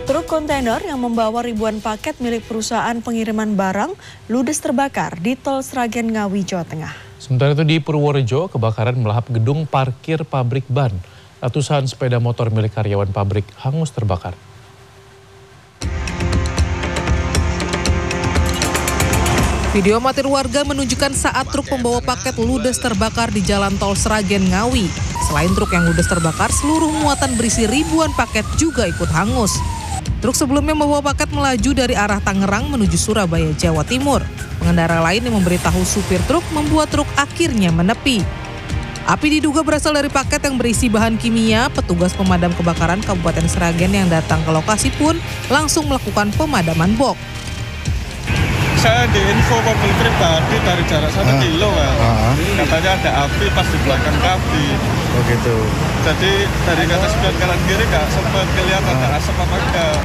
Truk kontainer yang membawa ribuan paket milik perusahaan pengiriman barang ludes terbakar di Tol Sragen Ngawi, Jawa Tengah. Sementara itu di Purworejo, kebakaran melahap gedung parkir pabrik ban. Ratusan sepeda motor milik karyawan pabrik hangus terbakar. Video amatir warga menunjukkan saat truk pembawa paket ludes terbakar di Jalan Tol Sragen Ngawi. Selain truk yang ludes terbakar, seluruh muatan berisi ribuan paket juga ikut hangus. Truk sebelumnya membawa paket melaju dari arah Tangerang menuju Surabaya, Jawa Timur. Pengendara lain yang memberitahu supir truk membuat truk akhirnya menepi. Api diduga berasal dari paket yang berisi bahan kimia. Petugas pemadam kebakaran Kabupaten Sragen yang datang ke lokasi pun langsung melakukan pemadaman bok. Saya diinfo mobil pribadi dari jarak 1 kilo, katanya ada api pas di belakang kami. Oh gitu. Jadi dari atas sebelah kanan kiri nggak sempat kelihatan ada asap apa enggak.